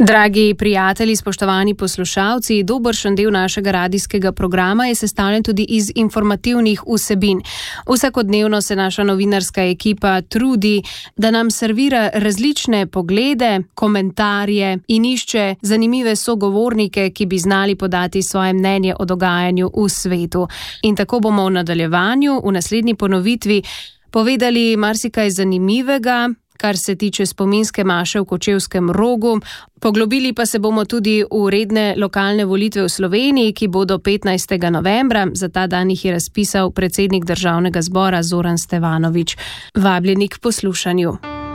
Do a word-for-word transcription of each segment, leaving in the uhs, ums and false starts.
Dragi prijatelji, spoštovani poslušalci, dobršen del našega radijskega programa je sestavljen tudi iz informativnih vsebin. Vsakodnevno se naša novinarska ekipa trudi, da nam servira različne poglede, komentarje in išče zanimive sogovornike, ki bi znali podati svoje mnenje o dogajanju v svetu. In tako bomo v nadaljevanju, v naslednji ponovitvi, povedali marsikaj zanimivega, kar se tiče spominske maše v Kočevskem Rogu. Poglobili pa se bomo tudi v redne lokalne volitve v Sloveniji, ki bodo petnajstega novembra. Za ta dan jih je razpisal predsednik Državnega zbora Zoran Stevanović. Vabljeni k poslušanju.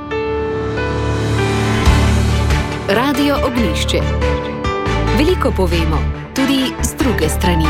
Radio Ognjišče. Veliko povemo, tudi z druge strani.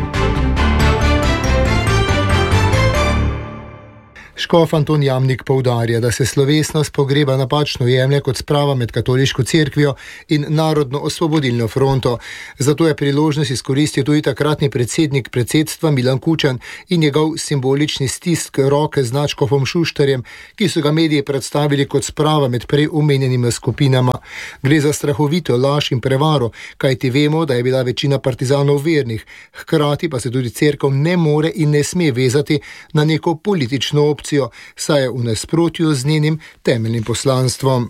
Škof Anton Jamnik poudarja, da se slovesnost pogreba napačno jemlje kot sprava med katoliško cerkvijo in Narodno-osvobodilno fronto. Zato je priložnost izkoristil tudi takratni predsednik predsedstva Milan Kučan in njegov simbolični stisk roke z nadškofom Šuštarjem, ki so ga mediji predstavili kot sprava med prej omenjenimi skupinama. Gre za strahovito laž in prevaro, kajti vemo, da je bila večina partizanov vernih, hkrati pa se tudi cerkev ne more in ne sme vezati na neko politično opcijo, saj je v nasprotju z njenim temeljnim poslanstvom.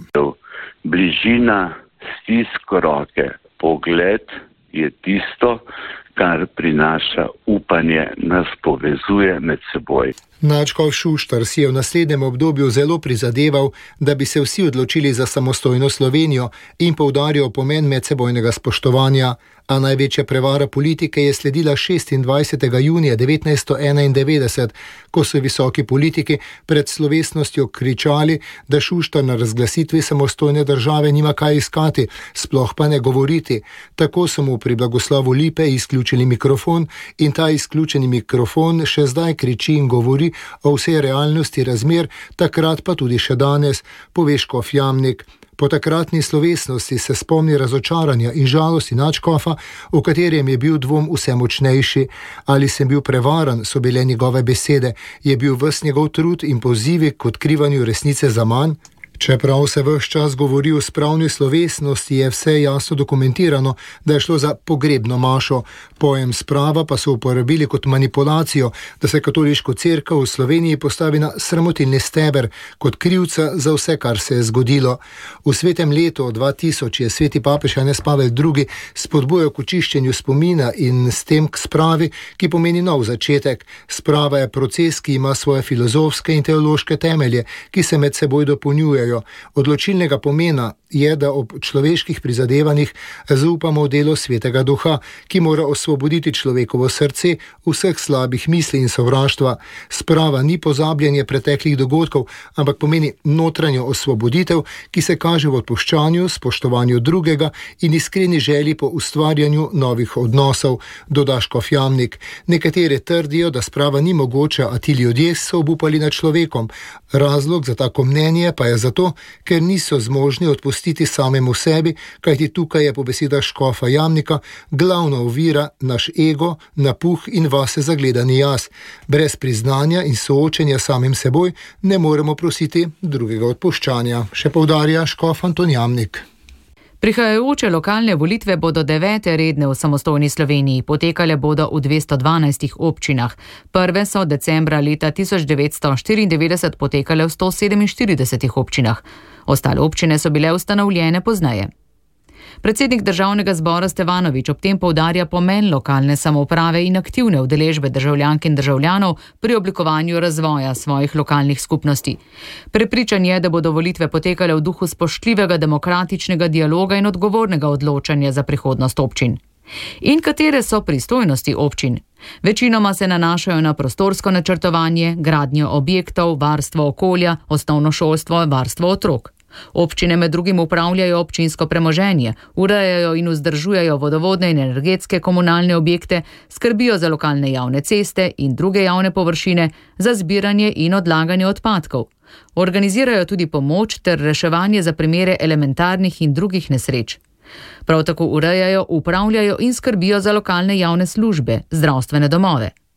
Bližina, stisk roke, pogled je tisto, kar prinaša upanje, nas povezuje med seboj. Nadškof Šuštar si je v naslednjem obdobju zelo prizadeval, da bi se vsi odločili za samostojno Slovenijo in poudaril pomen medsebojnega spoštovanja, a največja prevara politike je sledila šestindvajsetega junija devetnajststo enaindevetdeset, ko so visoki politiki pred slovesnostjo kričali, da Šuštar na razglasitvi samostojne države nima kaj iskati, sploh pa ne govoriti. Tako so mu pri blagoslovu lipe izključili mikrofon in ta izključeni mikrofon še zdaj kriči in govori o vsej realnosti razmer, takrat pa tudi še danes, pove škof Jamnik. Po takratni slovesnosti se spomni razočaranja in žalosti nadškofa, v katerem je bil dvom vse močnejši. Ali sem bil prevaran, so bile njegove besede, je bil ves njegov trud in pozivi k odkrivanju resnice zaman? Čeprav se ves čas govori o spravni slovesnosti, je vse jasno dokumentirano, da je šlo za pogrebno mašo. Pojem sprava pa so uporabili kot manipulacijo, da se katoliško cerkev v Sloveniji postavi na sramotilni steber, kot krivca za vse, kar se je zgodilo. V svetem letu dva tisoč je sveti papež Janez Pavel drugi spodbujal k očiščenju spomina in s tem k spravi, ki pomeni nov začetek. Sprava je proces, ki ima svoje filozofske in teološke temelje, ki se med seboj dopolnjujejo. Odločilnega pomena je, da ob človeških prizadevanjih zaupamo v delo Svetega Duha, ki mora osvoboditi človekovo srce vseh slabih misli in sovraštva. Sprava ni pozabljanje preteklih dogodkov, ampak pomeni notranjo osvoboditev, ki se kaže v odpuščanju, spoštovanju drugega in iskreni želji po ustvarjanju novih odnosov, doda škof Jamnik. Nekateri trdijo, da sprava ni mogoča, a ti ljudje so obupali nad človekom. Razlog za tako mnenje pa je zato, ker niso zmožni odpustiti samemu sebi, kajti tukaj je po besedah škofa Jamnika glavna ovira naš ego, napuh in vase zagledani jaz. Brez priznanja in soočenja samim seboj ne moremo prositi drugega odpuščanja, še poudarja škof Anton Jamnik. Prihajajoče lokalne volitve bodo devete redne v samostojni Sloveniji, potekale bodo v dvesto dvanajstih občinah. Prve so decembra leta tisoč devetsto štiriindevetdeset potekale v sto sedeminštiridesetih občinah. Ostale občine so bile ustanovljene pozneje. Predsednik Državnega zbora Stevanović ob tem poudarja pomen lokalne samouprave in aktivne udeležbe državljank in državljanov pri oblikovanju razvoja svojih lokalnih skupnosti. Prepričan je, da bodo volitve potekale v duhu spoštljivega demokratičnega dialoga in odgovornega odločanja za prihodnost občin. In katere so pristojnosti občin? Večinoma se nanašajo na prostorsko načrtovanje, gradnjo objektov, varstvo okolja, osnovno šolstvo in varstvo otrok. Občine med drugim upravljajo občinsko premoženje, urejajo in vzdržujejo vodovodne in energetske komunalne objekte, skrbijo za lokalne javne ceste in druge javne površine, za zbiranje in odlaganje odpadkov. Organizirajo tudi pomoč ter reševanje za primere elementarnih in drugih nesreč. Prav tako urejajo, upravljajo in skrbijo za lokalne javne službe, zdravstvene domove.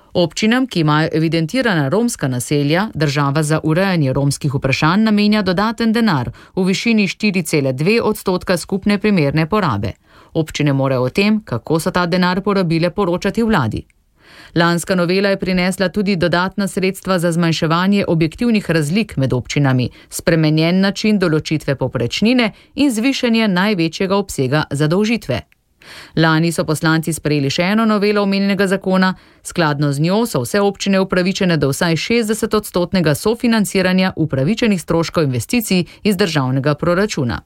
Občinam, ki imajo evidentirana romska naselja, država za urejanje romskih vprašanj namenja dodaten denar v višini štiri cele dve odstotka skupne primerne porabe. Občine morajo o tem, kako so ta denar porabile, poročati vladi. Lanska novela je prinesla tudi dodatna sredstva za zmanjševanje objektivnih razlik med občinami, spremenjen način določitve povprečnine in zvišanje največjega obsega zadolžitve. Lani so poslanci sprejeli še eno novelo omenjenega zakona, skladno z njo so vse občine upravičene do vsaj šestdeset odstotnega sofinanciranja upravičenih stroškov investicij iz državnega proračuna.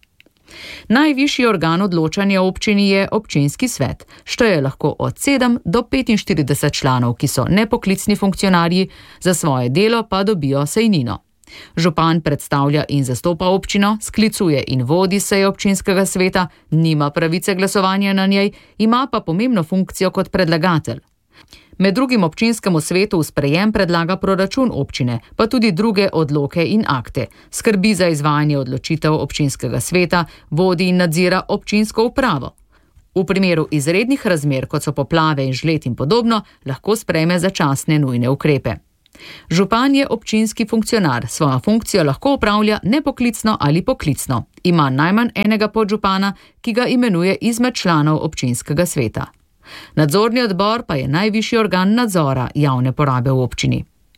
Najvišji organ odločanja občini je občinski svet, šteje lahko od sedem do petinštirideset članov, ki so nepoklicni funkcionarji, za svoje delo pa dobijo sejnino. Župan predstavlja in zastopa občino, sklicuje in vodi seje občinskega sveta, nima pravice glasovanja na njej, ima pa pomembno funkcijo kot predlagatelj. Med drugim občinskemu svetu v sprejem predlaga proračun občine, pa tudi druge odloke in akte, skrbi za izvajanje odločitev občinskega sveta, vodi in nadzira občinsko upravo. V primeru izrednih razmer, kot so poplave in žled in podobno, lahko sprejme začasne nujne ukrepe. Župan je občinski funkcionar, svojo funkcijo lahko opravlja nepoklicno ali poklicno. Ima najmanj enega podžupana, ki ga imenuje izmed članov občinskega sveta. Nadzorni odbor pa je najvišji organ nadzora javne porabe v občini.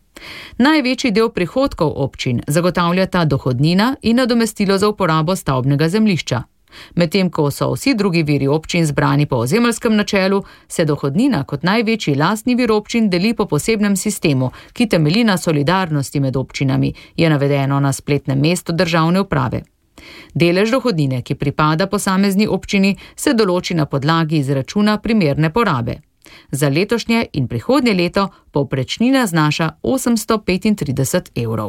Največji del prihodkov občin zagotavljata dohodnina in nadomestilo za uporabo stavbnega zemljišča. Medtem ko so vsi drugi viri občin zbrani po ozemeljskem načelu, se dohodnina kot največji lastni vir občin deli po posebnem sistemu, ki temelji na solidarnosti med občinami, je navedeno na spletnem mestu državne uprave. Delež dohodnine, ki pripada posamezni občini, se določi na podlagi izračuna primerne porabe. Za letošnje in prihodnje leto povprečnina znaša osemsto petintrideset evrov.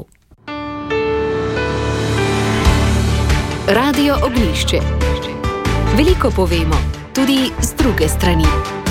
Radio Oglišče. Veliko povemo, tudi z druge strani.